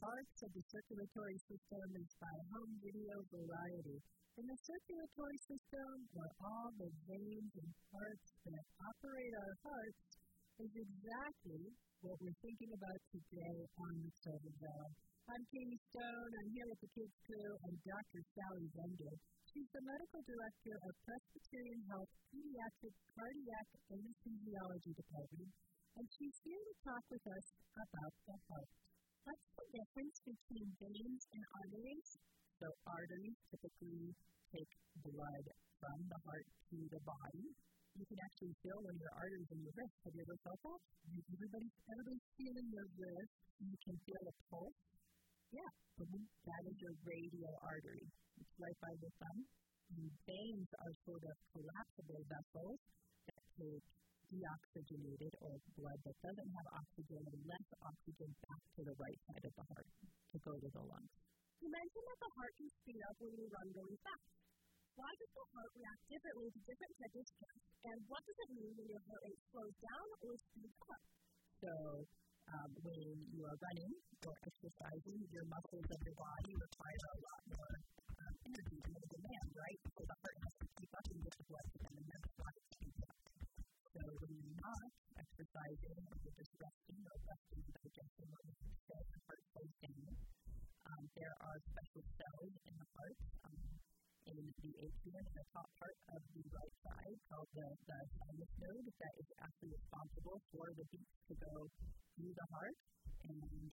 parts of the circulatory system is by home video variety. In the circulatory system, where all the veins and parts that operate our hearts, is exactly what we're thinking about today on the Silver Bell. I'm Katie Stone. I'm here with the Kids Crew and Dr. Sally Bender. She's the medical director of Presbyterian Health Pediatric Cardiac Anesthesiology Department, and she's here to talk with us about the heart. What's the difference between veins and arteries? So arteries typically take blood from the heart to the body. You can actually feel one of your arteries in your wrist. Have you ever felt that? Everybody's feeling your wrist. You can feel a pulse. Yeah, that is your radial artery. It's right by the thumb. And veins are sort of collapsible vessels that take deoxygenated or blood that doesn't have oxygen and less oxygen back to the right side of the heart to go to the lungs. You mentioned that the heart can speed up when you run really fast. Why does the heart react differently to different types of stress? And what does it mean when your heart rate slows down or speeds up? So, when you are running or exercising, your muscles of your body require a lot more energy than the demand, right? So the heart has to keep up and get the blood to them, and that's why it speeds up. So when you're not exercising or you're just resting or resting and digesting or the heart slows down, there are special cells in the heart, in the atrium, in the top part of the right side, called the thymus node, that is actually responsible for the beats to go through the heart and